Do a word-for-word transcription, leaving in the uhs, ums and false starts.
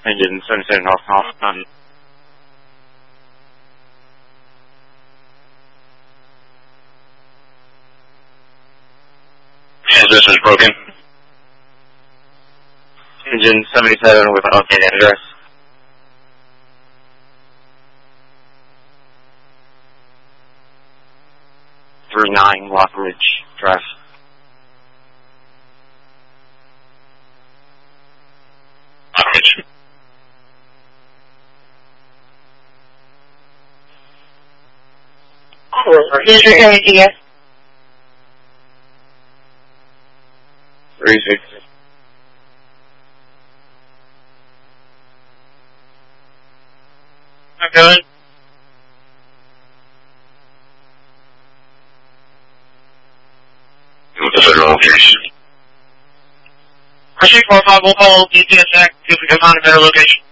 Engine seventy-seven North North Mountain. Transmission is broken. Engine seventy-seven with an updated address. three nine Lock Ridge Drive. Lock Ridge. Here's your A D S. three six. Good. What's the federal location? Proceed four five, we'll follow D P S Act, see if we can find a better location.